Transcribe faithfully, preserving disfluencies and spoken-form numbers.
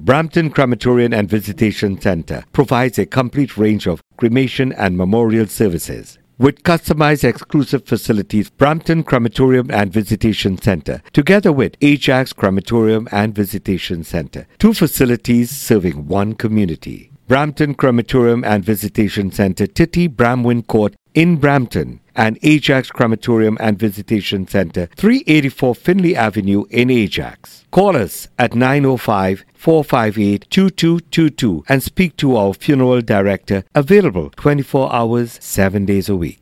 Brampton Crematorium and Visitation Center provides a complete range of cremation and memorial services. With customized exclusive facilities, Brampton Crematorium and Visitation Center, together with Ajax Crematorium and Visitation Center, two facilities serving one community. Brampton Crematorium and Visitation Center, Titty Bramwin Court in Brampton, and Ajax Crematorium and Visitation Center, three eighty-four Finley Avenue in Ajax. Call us at nine oh five, four five eight, two two two two and speak to our funeral director, available twenty-four hours, seven days a week.